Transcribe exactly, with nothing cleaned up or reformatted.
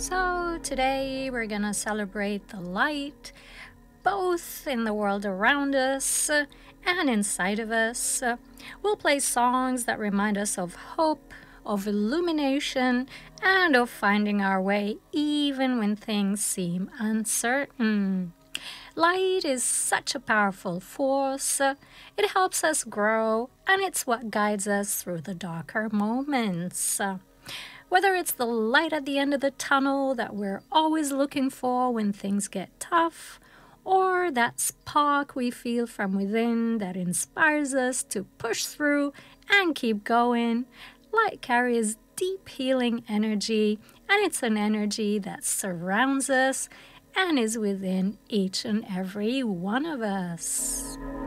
So, today we're gonna celebrate the light, both in the world around us uh, and inside of us. Uh, We'll play songs that remind us of hope, of illumination, and of finding our way even when things seem uncertain. Light is such a powerful force. Uh, It helps us grow, and it's what guides us through the darker moments. Uh, Whether it's the light at the end of the tunnel that we're always looking for when things get tough, or that spark we feel from within that inspires us to push through and keep going, light carries deep healing energy, and it's an energy that surrounds us and is within each and every one of us.